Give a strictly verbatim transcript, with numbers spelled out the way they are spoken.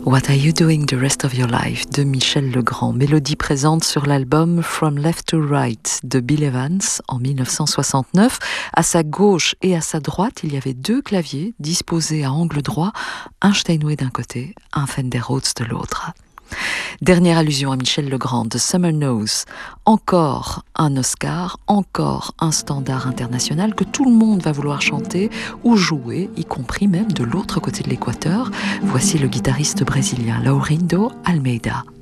What Are You Doing the Rest of Your Life de Michel Legrand, mélodie présente sur l'album From Left to Right de Bill Evans en mille neuf cent soixante-neuf. À sa gauche et à sa droite, il y avait deux claviers disposés à angle droit, un Steinway d'un côté, un Fender Rhodes de l'autre. Dernière allusion à Michel Legrand de Summer Knows. Encore un Oscar, encore un standard international que tout le monde va vouloir chanter ou jouer, y compris même de l'autre côté de l'équateur. Voici le guitariste brésilien Laurindo Almeida.